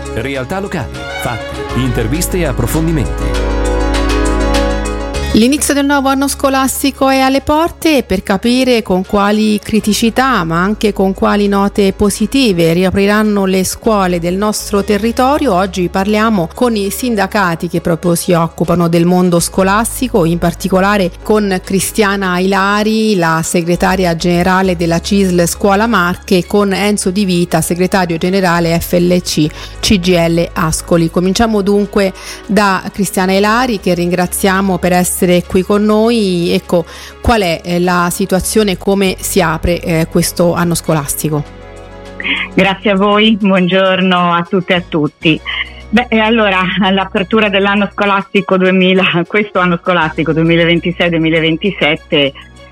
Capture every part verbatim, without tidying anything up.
Realtà locali, fatti, interviste e approfondimenti. L'inizio del nuovo anno scolastico è alle porte e per capire con quali criticità ma anche con quali note positive riapriranno le scuole del nostro territorio, oggi parliamo con i sindacati che proprio si occupano del mondo scolastico, in particolare con Cristiana Ilari, la segretaria generale della C I S L Scuola Marche, e con Enzo Di Vita, segretario generale F L C C G I L Ascoli. Cominciamo dunque da Cristiana Ilari, che ringraziamo per essere qui con noi. Ecco, qual è la situazione, come si apre eh, questo anno scolastico? Grazie a voi, buongiorno a tutte e a tutti. Beh, allora, all'apertura dell'anno scolastico duemila, questo anno scolastico duemilaventisei duemilaventisette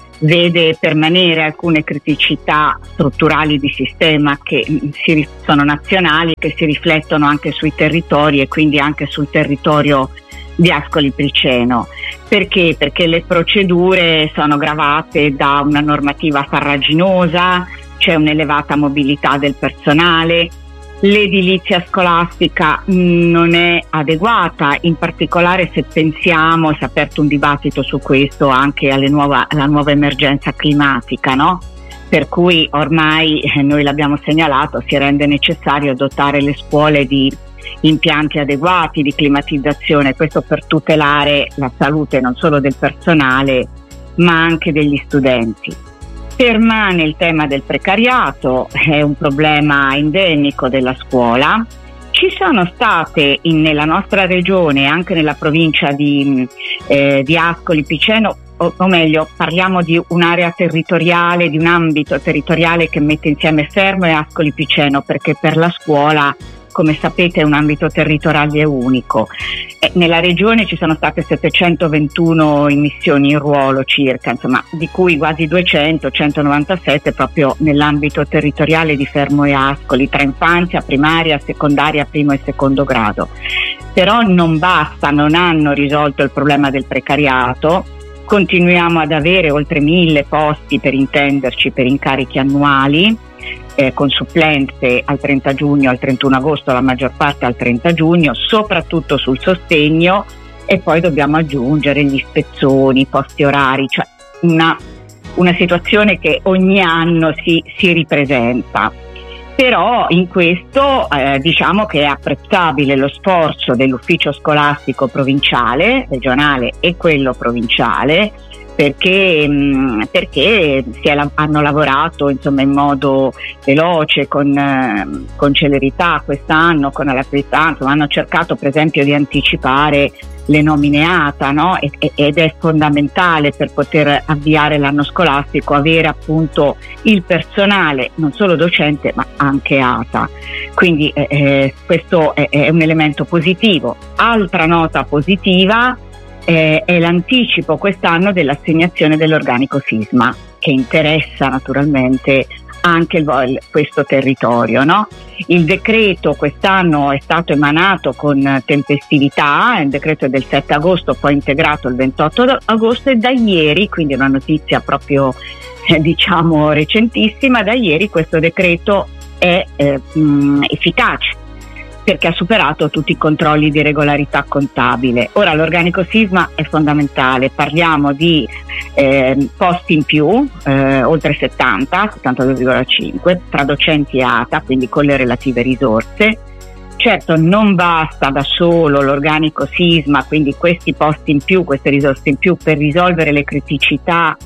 vede permanere alcune criticità strutturali di sistema che si, sono nazionali, che si riflettono anche sui territori e quindi anche sul territorio di Ascoli Piceno. Perché? Perché le procedure sono gravate da una normativa farraginosa, c'è un'elevata mobilità del personale, l'edilizia scolastica non è adeguata, in particolare se pensiamo, si è aperto un dibattito su questo anche alle nuova, alla nuova emergenza climatica, no? Per cui ormai, eh, noi l'abbiamo segnalato, si rende necessario dotare le scuole di impianti adeguati di climatizzazione, questo per tutelare la salute non solo del personale ma anche degli studenti. Permane il tema del precariato, è un problema endemico della scuola. Ci sono state in, nella nostra regione, anche nella provincia di, eh, di Ascoli Piceno, o, o meglio parliamo di un'area territoriale, di un ambito territoriale che mette insieme Fermo e Ascoli Piceno, perché per la scuola, come sapete, è un ambito territoriale unico. Eh, nella regione ci sono state settecentoventuno immissioni in ruolo circa, insomma, di cui quasi duecento, centonovantasette proprio nell'ambito territoriale di Fermo e Ascoli, tra infanzia, primaria, secondaria, primo e secondo grado. Però non basta, non hanno risolto il problema del precariato. Continuiamo ad avere oltre mille posti, per intenderci, per incarichi annuali, Eh, con supplenze al trenta giugno, al trentuno agosto, la maggior parte al trenta giugno, soprattutto sul sostegno, e poi dobbiamo aggiungere gli spezzoni, i posti orari, cioè una, una situazione che ogni anno si, si ripresenta. Però in questo eh, diciamo che è apprezzabile lo sforzo dell'ufficio scolastico provinciale, regionale e quello provinciale, perché, mh, perché si è, hanno lavorato insomma in modo veloce, con, eh, con celerità quest'anno, con alacrità, insomma hanno cercato per esempio di anticipare le nomine A T A, no? E, ed è fondamentale per poter avviare l'anno scolastico avere appunto il personale non solo docente ma anche A T A, quindi eh, questo è, è un elemento positivo. Altra nota positiva Eh, è l'anticipo quest'anno dell'assegnazione dell'organico sisma, che interessa naturalmente anche il, questo territorio, no? Il decreto quest'anno è stato emanato con tempestività, il decreto è del sette agosto, poi integrato il ventotto agosto, e da ieri, quindi una notizia proprio eh, diciamo recentissima, da ieri questo decreto è eh, mh, efficace, perché ha superato tutti i controlli di regolarità contabile. Ora l'organico sisma è fondamentale, parliamo di eh, posti in più, eh, oltre settanta, settantadue virgola cinque, tra docenti e A T A, quindi con le relative risorse. Certo non basta da solo l'organico sisma, quindi questi posti in più, queste risorse in più per risolvere le criticità.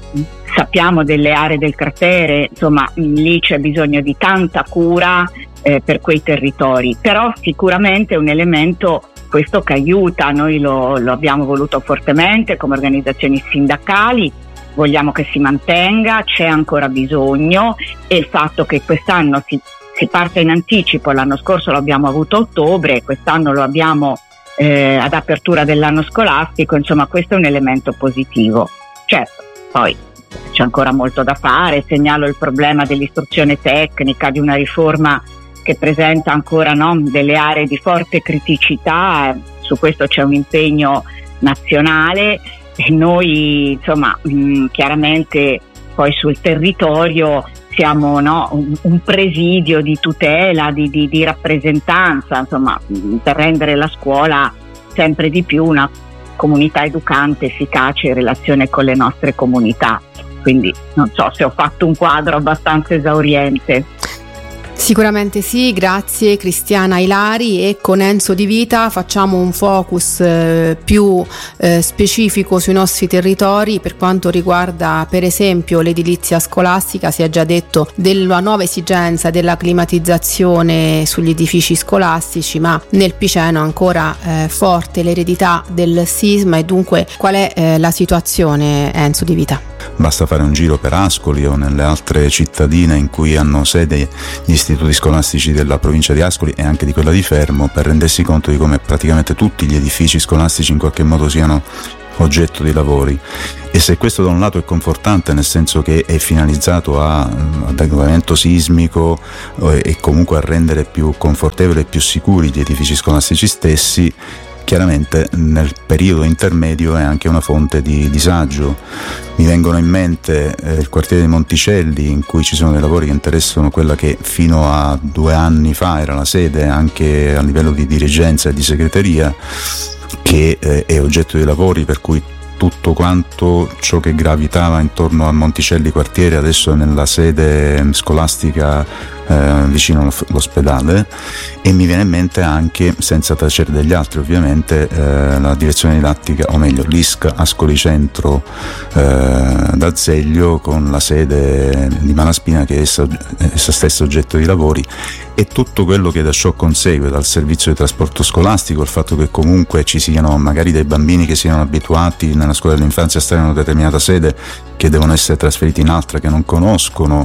Sappiamo delle aree del cratere, insomma lì c'è bisogno di tanta cura eh, per quei territori, però sicuramente è un elemento questo che aiuta, noi lo, lo abbiamo voluto fortemente come organizzazioni sindacali, vogliamo che si mantenga, c'è ancora bisogno, e il fatto che quest'anno si, si parte in anticipo, l'anno scorso lo abbiamo avuto a ottobre, quest'anno lo abbiamo eh, ad apertura dell'anno scolastico, insomma questo è un elemento positivo. Certo, poi c'è ancora molto da fare, segnalo il problema dell'istruzione tecnica, di una riforma che presenta ancora no, delle aree di forte criticità, su questo c'è un impegno nazionale e noi insomma mh, chiaramente poi sul territorio siamo, no, un, un presidio di tutela, di, di, di rappresentanza, insomma, per rendere la scuola sempre di più una comunità educante, efficace in relazione con le nostre comunità. Quindi non so se ho fatto un quadro abbastanza esauriente. Sicuramente sì, grazie Cristiana Ilari, e con Enzo Di Vita facciamo un focus eh, più eh, specifico sui nostri territori per quanto riguarda per esempio l'edilizia scolastica. Si è già detto della nuova esigenza della climatizzazione sugli edifici scolastici, ma nel Piceno è ancora eh, forte l'eredità del sisma, e dunque qual è eh, la situazione, Enzo Di Vita? Basta fare un giro per Ascoli o nelle altre cittadine in cui hanno sede gli istituti scolastici della provincia di Ascoli e anche di quella di Fermo, per rendersi conto di come praticamente tutti gli edifici scolastici in qualche modo siano oggetto di lavori. E se questo da un lato è confortante, nel senso che è finalizzato a, ad adeguamento sismico e comunque a rendere più confortevoli e più sicuri gli edifici scolastici stessi, chiaramente nel periodo intermedio è anche una fonte di disagio. Mi vengono in mente eh, il quartiere dei Monticelli, in cui ci sono dei lavori che interessano quella che fino a due anni fa era la sede anche a livello di dirigenza e di segreteria, che eh, è oggetto di lavori, per cui tutto quanto ciò che gravitava intorno a Monticelli quartiere adesso è nella sede scolastica eh, vicino all'ospedale. E mi viene in mente anche, senza tacere degli altri ovviamente, eh, la direzione didattica, o meglio l'I S C Ascoli Centro eh, d'Azeglio, con la sede di Malaspina che è essa, essa stessa oggetto di lavori, e tutto quello che da ciò consegue, dal servizio di trasporto scolastico, il fatto che comunque ci siano magari dei bambini che siano abituati nella scuola dell'infanzia a stare in una determinata sede, che devono essere trasferiti in altra che non conoscono,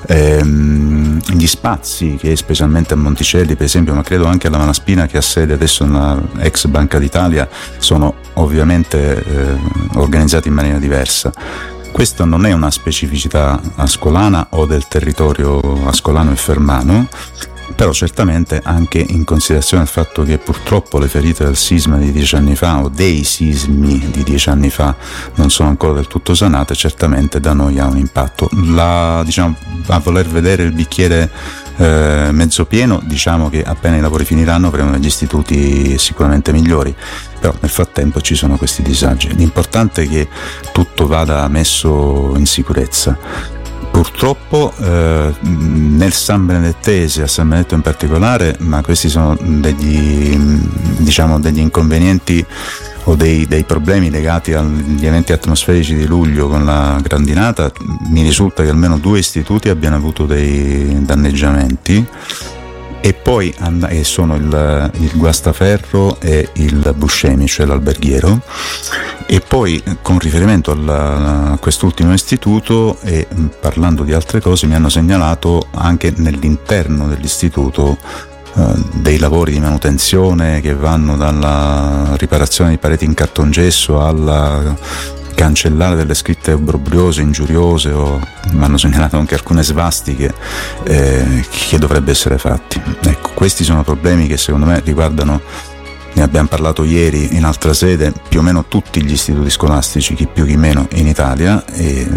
ehm, gli spazi che specialmente a Monticelli per esempio, ma credo anche alla Malaspina che ha sede adesso nella ex Banca d'Italia, sono ovviamente eh, organizzati in maniera diversa. Questa non è una specificità ascolana o del territorio ascolano e fermano, però certamente anche in considerazione del fatto che purtroppo le ferite del sisma di dieci anni fa o dei sismi di dieci anni fa non sono ancora del tutto sanate, certamente da noi ha un impatto. La, diciamo, a voler vedere il bicchiere eh, mezzo pieno, diciamo che appena i lavori finiranno avremo degli istituti sicuramente migliori, però nel frattempo ci sono questi disagi. L'importante è che tutto vada messo in sicurezza. Purtroppo eh, nel San Benedettese, a San Benedetto in particolare, ma questi sono degli, diciamo, degli inconvenienti o dei, dei problemi legati agli eventi atmosferici di luglio con la grandinata, mi risulta che almeno due istituti abbiano avuto dei danneggiamenti, e poi e sono il, il Guastaferro e il Buscemi, cioè l'alberghiero. E poi con riferimento alla, a quest'ultimo istituto e parlando di altre cose, mi hanno segnalato anche nell'interno dell'istituto eh, dei lavori di manutenzione che vanno dalla riparazione di pareti in cartongesso alla cancellare delle scritte obbrobriose, ingiuriose, o mi hanno segnalato anche alcune svastiche eh, che dovrebbe essere fatti. Ecco, questi sono problemi che secondo me riguardano, ne abbiamo parlato ieri in altra sede, più o meno tutti gli istituti scolastici, chi più chi meno in Italia, e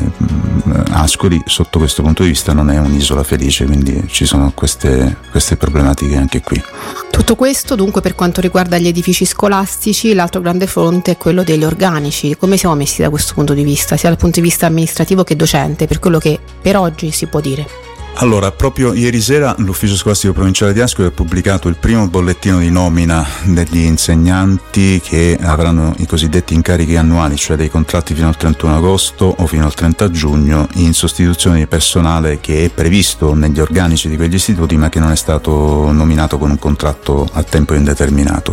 Ascoli sotto questo punto di vista non è un'isola felice, quindi ci sono queste, queste problematiche anche qui. Tutto questo dunque per quanto riguarda gli edifici scolastici. L'altro grande fronte è quello degli organici. Come siamo messi da questo punto di vista, sia dal punto di vista amministrativo che docente, per quello che per oggi si può dire? Allora, proprio ieri sera l'Ufficio Scolastico Provinciale di Ascoli ha pubblicato il primo bollettino di nomina degli insegnanti che avranno i cosiddetti incarichi annuali, cioè dei contratti fino al trentuno agosto o fino al trenta giugno, in sostituzione di personale che è previsto negli organici di quegli istituti ma che non è stato nominato con un contratto a tempo indeterminato.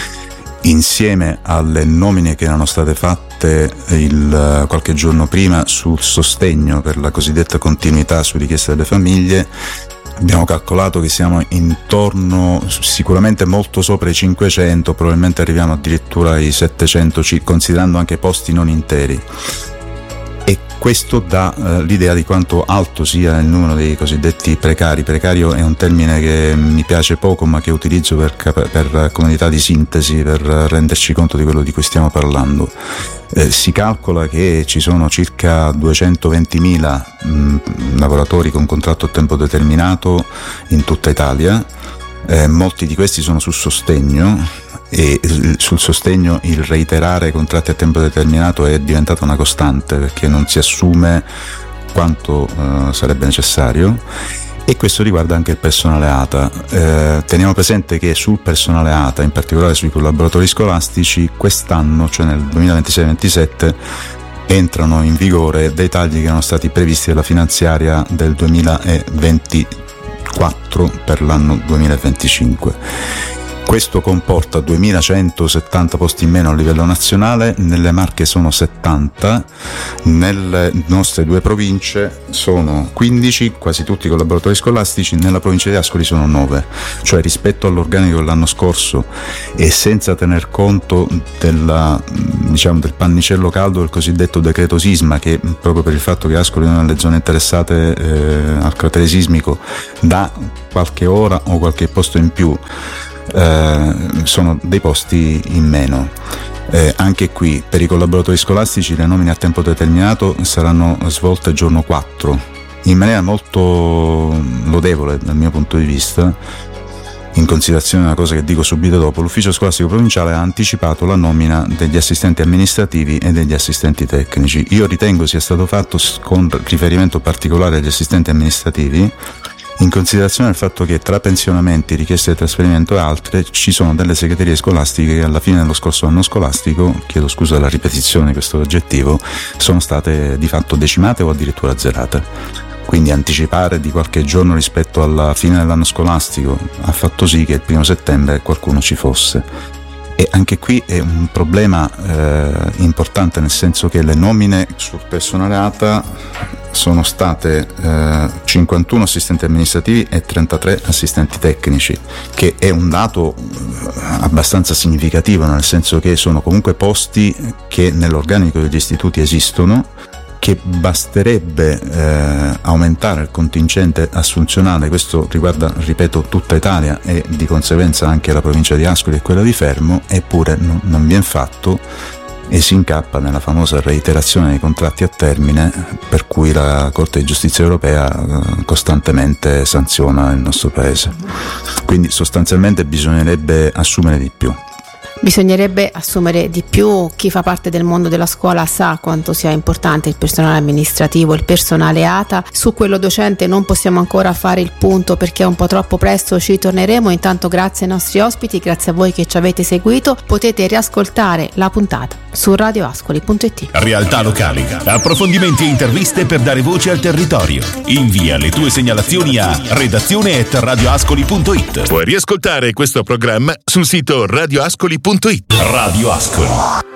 Insieme alle nomine che erano state fatte il, qualche giorno prima sul sostegno per la cosiddetta continuità su richiesta delle famiglie, abbiamo calcolato che siamo intorno, sicuramente molto sopra i cinquecento, probabilmente arriviamo addirittura ai settecento, considerando anche posti non interi. E questo dà eh, l'idea di quanto alto sia il numero dei cosiddetti precari. Precario è un termine che mi piace poco ma che utilizzo per, per comunità di sintesi, per renderci conto di quello di cui stiamo parlando. Eh, si calcola che ci sono circa duecentoventimila mh, lavoratori con contratto a tempo determinato in tutta Italia, eh, molti di questi sono su sostegno e sul sostegno il reiterare contratti a tempo determinato è diventata una costante perché non si assume quanto eh, sarebbe necessario. E questo riguarda anche il personale A T A. Eh, teniamo presente che sul personale A T A, in particolare sui collaboratori scolastici, quest'anno, cioè nel duemilaventisei ventisette, entrano in vigore dei tagli che erano stati previsti dalla finanziaria del duemilaventiquattro per l'anno duemilaventicinque. Questo comporta duemilacentosettanta posti in meno a livello nazionale, nelle Marche sono settanta, nelle nostre due province sono quindici, quasi tutti i collaboratori scolastici, nella provincia di Ascoli sono nove, cioè rispetto all'organico dell'anno scorso e senza tener conto della, diciamo, del pannicello caldo del cosiddetto decreto sisma, che proprio per il fatto che Ascoli è una delle zone interessate eh, al cratere sismico dà qualche ora o qualche posto in più. Eh, sono dei posti in meno. Eh, anche qui per i collaboratori scolastici le nomine a tempo determinato saranno svolte il giorno quattro in maniera molto lodevole dal mio punto di vista, in considerazione di una cosa che dico subito dopo. L'ufficio scolastico provinciale ha anticipato la nomina degli assistenti amministrativi e degli assistenti tecnici. Io ritengo sia stato fatto con riferimento particolare agli assistenti amministrativi, in considerazione del fatto che tra pensionamenti, richieste di trasferimento e altre ci sono delle segreterie scolastiche che alla fine dello scorso anno scolastico, chiedo scusa della ripetizione di questo aggettivo, sono state di fatto decimate o addirittura azzerate. Quindi anticipare di qualche giorno rispetto alla fine dell'anno scolastico ha fatto sì che il primo settembre qualcuno ci fosse. E anche qui è un problema eh, importante, nel senso che le nomine sul personale A T A sono state eh, cinquantuno assistenti amministrativi e trentatré assistenti tecnici, che è un dato abbastanza significativo, nel senso che sono comunque posti che nell'organico degli istituti esistono, che basterebbe eh, aumentare il contingente assunzionale. Questo riguarda, ripeto, tutta Italia e di conseguenza anche la provincia di Ascoli e quella di Fermo, eppure non, non viene fatto e si incappa nella famosa reiterazione dei contratti a termine, per cui la Corte di Giustizia Europea eh, costantemente sanziona il nostro Paese. Quindi sostanzialmente bisognerebbe assumere di più. Bisognerebbe assumere di più. Chi fa parte del mondo della scuola sa quanto sia importante il personale amministrativo, il personale A T A. Su quello docente non possiamo ancora fare il punto perché è un po' troppo presto, ci torneremo. Intanto grazie ai nostri ospiti, grazie a voi che ci avete seguito. Potete riascoltare la puntata su radio ascoli punto it. Realtà locali, approfondimenti e interviste per dare voce al territorio. Invia le tue segnalazioni a redazione at radioascoli punto it. Puoi riascoltare questo programma sul sito radioascoli punto it. Radio Ascoli.